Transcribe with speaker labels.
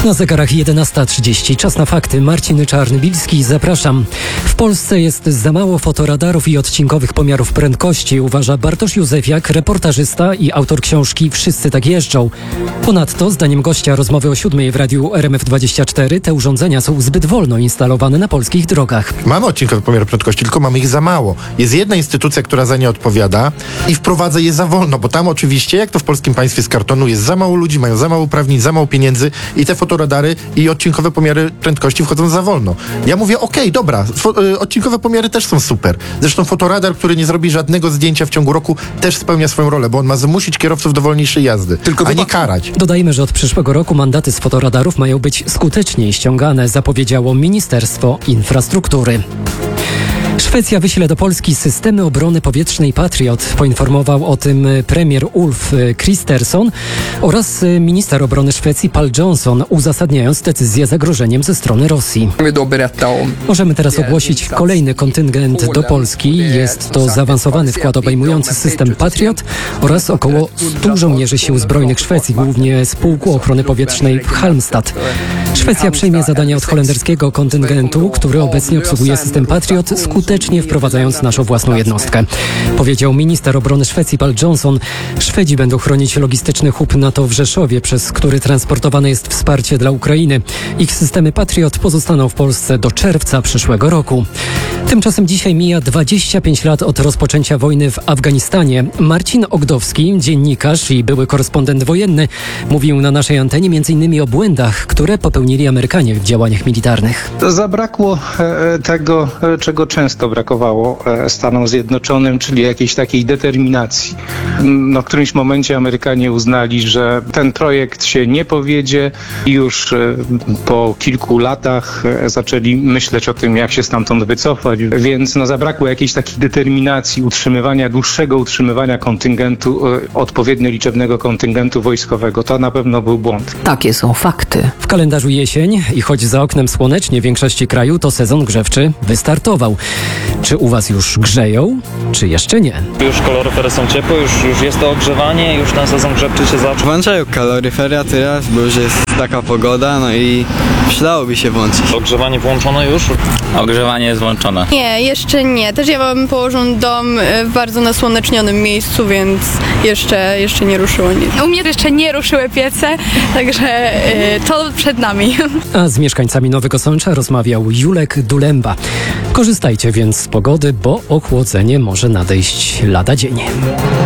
Speaker 1: Na zegarach 11:30. Czas na fakty. Marcin Czarnybilski, zapraszam. W Polsce jest za mało fotoradarów i odcinkowych pomiarów prędkości, uważa Bartosz Józefiak, reportażysta i autor książki Wszyscy tak jeżdżą. Ponadto, zdaniem gościa rozmowy o 7 w radiu RMF24, te urządzenia są zbyt wolno instalowane na polskich drogach.
Speaker 2: Mamy odcinkowy pomiar prędkości, tylko mamy ich za mało. Jest jedna instytucja, która za nie odpowiada i wprowadza je za wolno, bo tam oczywiście, jak to w polskim państwie z kartonu, jest za mało ludzi, mają za mało uprawnień, za mało pieniędzy i te fotoradary i odcinkowe pomiary prędkości wchodzą za wolno. Ja mówię, okej, dobra, odcinkowe pomiary też są super. Zresztą fotoradar, który nie zrobi żadnego zdjęcia w ciągu roku, też spełnia swoją rolę, bo on ma zmusić kierowców do wolniejszej jazdy, a nie karać.
Speaker 1: Dodajmy, że od przyszłego roku mandaty z fotoradarów mają być skuteczniej ściągane, zapowiedziało Ministerstwo Infrastruktury. Szwecja wyśle do Polski systemy obrony powietrznej Patriot. Poinformował o tym premier Ulf Kristersson oraz minister obrony Szwecji Pal Johnson, uzasadniając decyzję zagrożeniem ze strony Rosji. Możemy teraz ogłosić kolejny kontyngent do Polski. Jest to zaawansowany wkład obejmujący system Patriot oraz około 100 żołnierzy sił zbrojnych Szwecji, głównie z Pułku Ochrony Powietrznej w Halmstad. Szwecja przejmie zadania od holenderskiego kontyngentu, który obecnie obsługuje system Patriot, skutecznie wprowadzając naszą własną jednostkę. Powiedział minister obrony Szwecji Pal Johnson. Szwedzi będą chronić logistyczny hub NATO w Rzeszowie, przez który transportowane jest wsparcie dla Ukrainy. Ich systemy Patriot pozostaną w Polsce do czerwca przyszłego roku. Tymczasem dzisiaj mija 25 lat od rozpoczęcia wojny w Afganistanie. Marcin Ogdowski, dziennikarz i były korespondent wojenny, mówił na naszej antenie m.in. o błędach, które popełnili Amerykanie w działaniach militarnych.
Speaker 3: Zabrakło tego, czego często brakowało Stanom Zjednoczonym, czyli jakiejś takiej determinacji. W którymś momencie Amerykanie uznali, że ten projekt się nie powiedzie i już po kilku latach zaczęli myśleć o tym, jak się stamtąd wycofać, więc zabrakło jakiejś takiej determinacji dłuższego utrzymywania kontyngentu, odpowiednio liczebnego kontyngentu wojskowego. To na pewno był błąd.
Speaker 4: Takie są fakty.
Speaker 1: W kalendarzu jesień i choć za oknem słonecznie w większości kraju, to sezon grzewczy wystartował. Czy u was już grzeją, czy jeszcze nie?
Speaker 5: Już kaloryfery są ciepłe, już jest to ogrzewanie, już ten sezon grzewczy się zaczął.
Speaker 6: Włączają kaloryfery teraz, bo już jest taka pogoda, i przydałoby się włączyć.
Speaker 5: Ogrzewanie włączone już?
Speaker 7: Ogrzewanie jest włączone.
Speaker 8: Nie, jeszcze nie. Też ja mam położony dom w bardzo nasłonecznionym miejscu, więc jeszcze nie ruszyło nic. U mnie jeszcze nie ruszyły piece, także to przed nami.
Speaker 1: A z mieszkańcami Nowego Sącza rozmawiał Julek Dulemba. Korzystajcie więc z pogody, bo ochłodzenie może nadejść lada dzień.